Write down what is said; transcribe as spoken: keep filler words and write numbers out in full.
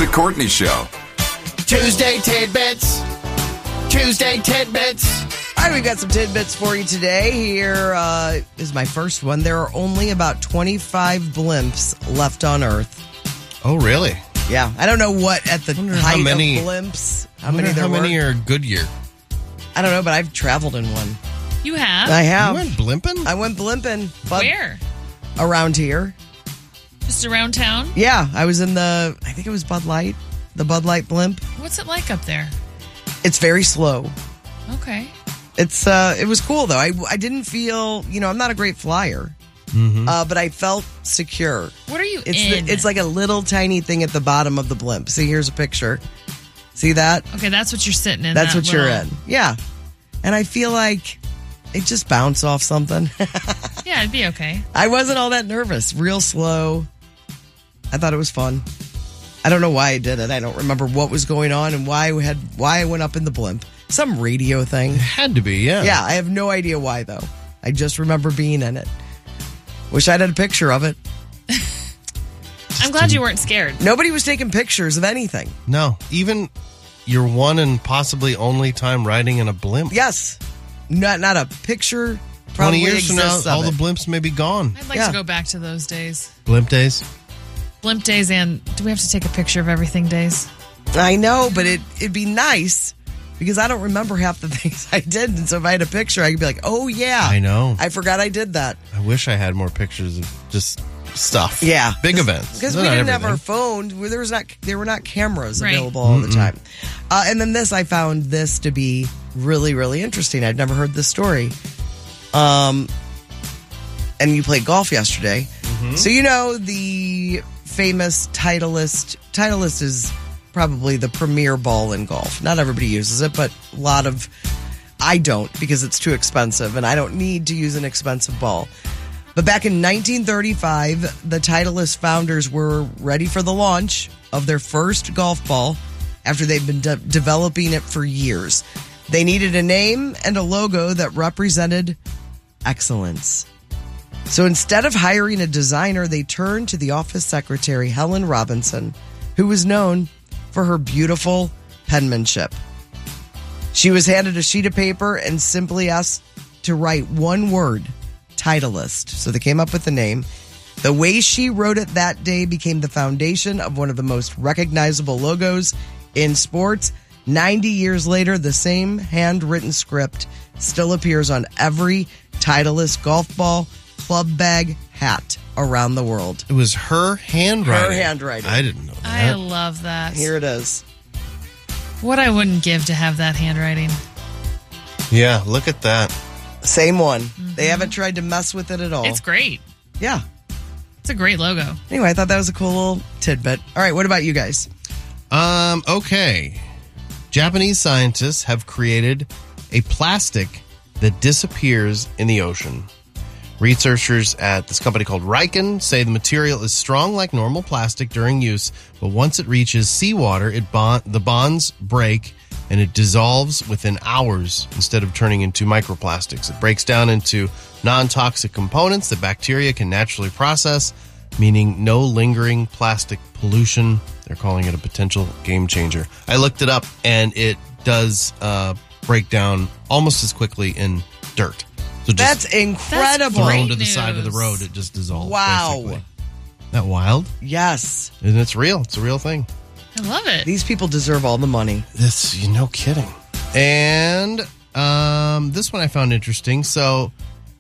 The Courtney Show. Tuesday Tidbits. Tuesday Tidbits. All right, we've got some tidbits for you today. Here uh, is my first one. There are only about twenty-five blimps left on Earth. Oh, really? Yeah, I don't know what at the Wonder height how many- of blimps, how I wonder many there how were. many are Goodyear? I don't know, but I've traveled in one. You have? I have. You went blimping? I went blimping. But Where? around here. Just around town? Yeah, I was in the, I think it was Bud Light, the Bud Light blimp. What's it like up there? It's very slow. Okay. It's uh, it was cool though. I, I didn't feel, you know, I'm not a great flyer, Mm-hmm. uh, but I felt secure. What are you It's in? the, it's like a little tiny thing at the bottom of the blimp. See, here's a picture. See that? Okay, that's what you're sitting in. That's that what you're little- in. Yeah, and I feel like it just bounced off something. Yeah, it'd be okay. I wasn't all that nervous. Real slow. I thought it was fun. I don't know why I did it. I don't remember what was going on and why I had why I went up in the blimp. Some radio thing. Had to be, yeah. Yeah, I have no idea why though. I just remember being in it. Wish I'd had a picture of it. I'm glad you weren't scared. Nobody was taking pictures of anything. No, even your one and possibly only time riding in a blimp. Yes, not not a picture. Probably twenty years from now, exists of all it. the blimps may be gone. I'd like Yeah. to go back to those days. Blimp days? Blimp days and do we have to take a picture of everything days? I know, but it it'd be nice because I don't remember half the things I did, and so if I had a picture, I could be like, "Oh yeah, I know. I forgot I did that." I wish I had more pictures of just stuff. Yeah, Big events. because we Not didn't have everything. our phones. There was not there were not cameras Right. available all the time. Uh, and then this, I found this to be really really interesting. I'd never heard this story. Um, and you played golf yesterday, so you know the famous Titleist. Titleist is probably the premier ball in golf. Not everybody uses it, but a lot of I don't because it's too expensive, and I don't need to use an expensive ball. But back in nineteen thirty-five, the Titleist founders were ready for the launch of their first golf ball after they've been de- developing it for years. They needed a name and a logo that represented excellence. So instead of hiring a designer, they turned to the office secretary, Helen Robinson, who was known for her beautiful penmanship. She was handed a sheet of paper and simply asked to write one word, Titleist. So they came up with the name. The way she wrote it that day became the foundation of one of the most recognizable logos in sports. ninety years later, the same handwritten script still appears on every Titleist golf ball, club bag, hat around the world. It was her handwriting. Her handwriting. I didn't know that. I love that. Here it is. What I wouldn't give to have that handwriting. Yeah, look at that. Same one. They haven't tried to mess with it at all. It's great. Yeah. It's a great logo. Anyway, I thought that was a cool little tidbit. All right, what about you guys? Um, okay. Japanese scientists have created a plastic that disappears in the ocean. Researchers at this company called Riken say the material is strong like normal plastic during use, but once it reaches seawater, it bond, the bonds break and it dissolves within hours instead of turning into microplastics. It breaks down into non-toxic components that bacteria can naturally process, meaning no lingering plastic pollution. They're calling it a potential game changer. I looked it up, and it does uh, break down almost as quickly in dirt. So just That's incredible. That's thrown great to the side of the news. road, it just dissolves. Wow. basically. Isn't that wild? Yes. And it's real. It's a real thing. I love it. These people deserve all the money. This, you no kidding. And um, this one I found interesting. So